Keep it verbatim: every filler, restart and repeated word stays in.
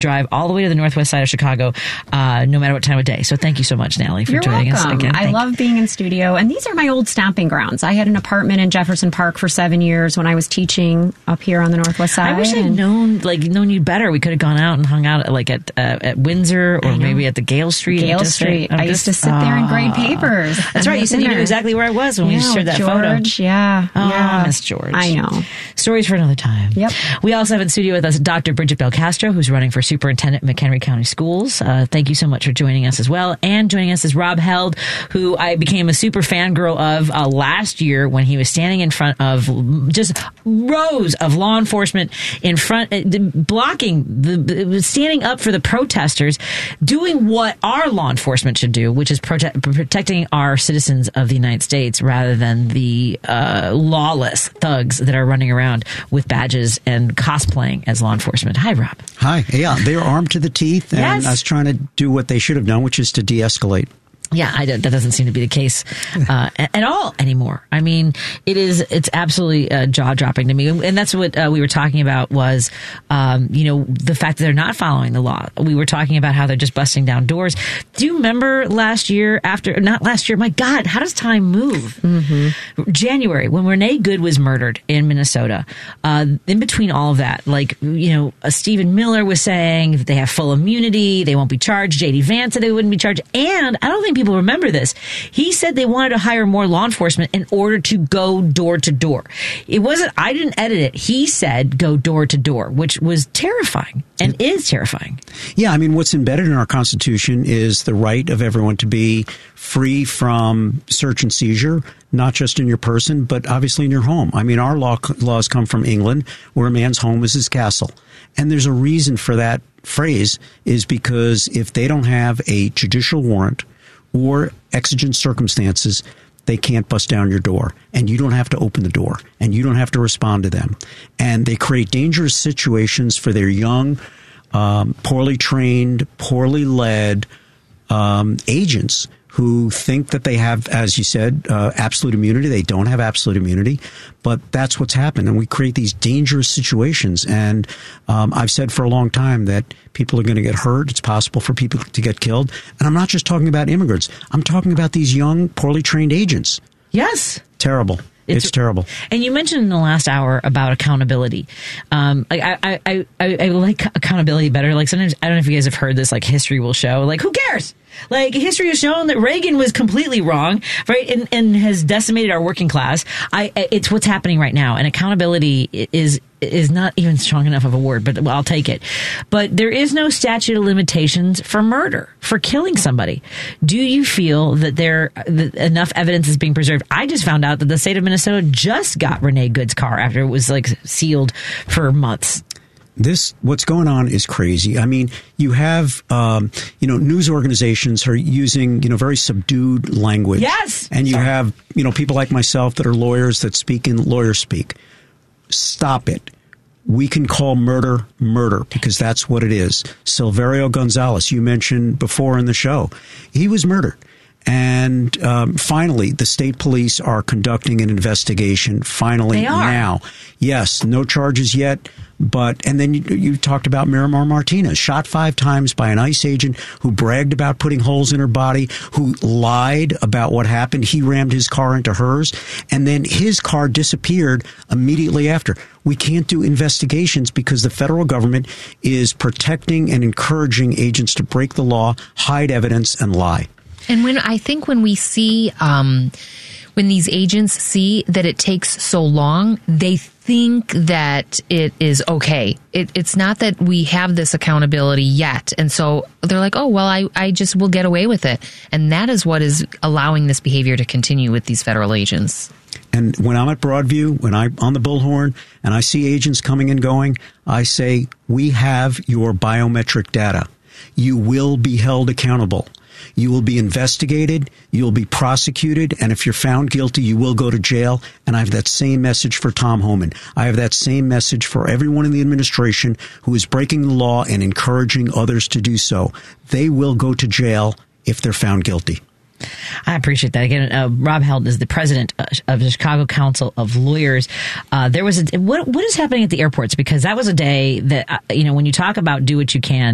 drive all the way to the northwest side of Chicago, uh, no matter what time of day. So thank you so much, Natalie, for You're joining welcome. us again. I Thank love you. being in studio, and these are my old stomping grounds. I had an apartment in Jefferson Park for seven years when I was teaching up here on the northwest side. I wish I'd and known, like, known you better. We could have gone out and hung out, like at uh, at Windsor or maybe at the Gale Street. Gale district. Street. I used to sit there and grade papers. That's right. You said you knew exactly where I was when yeah, we shared that George, photo. Yeah. Oh, yeah. Miss George. I know. Stories for another time. Yep. We also have in studio with us Doctor Bridget Belcastro, who's running for superintendent of McHenry County Schools. Uh, thank you so much for joining us as well. And joining us is Rob Held, who I became a super fangirl of uh, last year when he was standing in front of just rows of law enforcement in front, uh, blocking, the, standing up for the protesters, doing what our law enforcement should do, which is prote- protecting our citizens of the United States rather than the uh, lawless thugs that are running around with badges and cosplaying as law enforcement. Hi, Rob. Hi. Yeah, they're armed to the teeth, and Yes. I was trying to do what they should have done, which is to de-escalate. Yeah, I don't, that doesn't seem to be the case uh, at all anymore. I mean, it is, it's absolutely uh, jaw-dropping to me. And that's what uh, we were talking about was, um, you know, the fact that they're not following the law. We were talking about how they're just busting down doors. Do you remember last year after, not last year, my God, how does time move? Mm-hmm. January, when Renee Good was murdered in Minnesota, uh, in between all of that, like, you know, uh, Stephen Miller was saying that they have full immunity, they won't be charged. J D Vance said they wouldn't be charged. And I don't think people remember this. He said they wanted to hire more law enforcement in order to go door to door. It wasn't, I didn't edit it. He said go door to door, which was terrifying and is terrifying. Yeah, I mean, what's embedded in our Constitution is the right of everyone to be free from search and seizure, not just in your person, but obviously in your home. I mean, our law, laws come from England, where a man's home is his castle. And there's a reason for that phrase, is because if they don't have a judicial warrant or exigent circumstances, they can't bust down your door, and you don't have to open the door, and you don't have to respond to them. And they create dangerous situations for their young, um, poorly trained, poorly led um, agents who think that they have, as you said, uh, absolute immunity. They don't have absolute immunity, but that's what's happened. And we create these dangerous situations. And um, I've said for a long time that people are going to get hurt. It's possible for people to get killed. And I'm not just talking about immigrants. I'm talking about these young, poorly trained agents. Yes. Terrible. It's, it's terrible. And you mentioned in the last hour about accountability. Um, like I, I, I, I like accountability better. Like sometimes, I don't know if you guys have heard this, like history will show, like who cares? Like history has shown that Reagan was completely wrong, right? And, and has decimated our working class. I, it's what's happening right now. And accountability is, is not even strong enough of a word, but I'll take it. But there is no statute of limitations for murder, for killing somebody. Do you feel that there that enough evidence is being preserved? I just found out that the state of Minnesota just got Renee Good's car after it was like sealed for months. This, what's going on is crazy. I mean, you have, um, you know, news organizations are using, you know, very subdued language. Yes. And you have, you know, people like myself that are lawyers that speak in lawyer speak. Stop it. We can call murder murder because that's what it is. Silverio Gonzalez, you mentioned before in the show, he was murdered. And um, finally, the state police are conducting an investigation. Finally, they are. Now, yes, no charges yet. But and then you, you talked about Miramar Martinez, shot five times by an ICE agent who bragged about putting holes in her body, who lied about what happened. He rammed his car into hers, and then his car disappeared immediately after. We can't do investigations because the federal government is protecting and encouraging agents to break the law, hide evidence, and lie. And when I think when we see, um, when these agents see that it takes so long, they think that it is okay. It, it's not that we have this accountability yet. And so they're like, oh, well, I, I just will get away with it. And that is what is allowing this behavior to continue with these federal agents. And when I'm at Broadview, when I'm on the Bullhorn, and I see agents coming and going, I say, we have your biometric data. You will be held accountable. You will be investigated, you'll be prosecuted, and if you're found guilty, you will go to jail. And I have that same message for Tom Homan. I have that same message for everyone in the administration who is breaking the law and encouraging others to do so. They will go to jail if they're found guilty. I appreciate that. Again, uh, Rob Held is the president of the Chicago Council of Lawyers. Uh, there was a, what what is happening at the airports? Because that was a day that, uh, you know, when you talk about do what you can,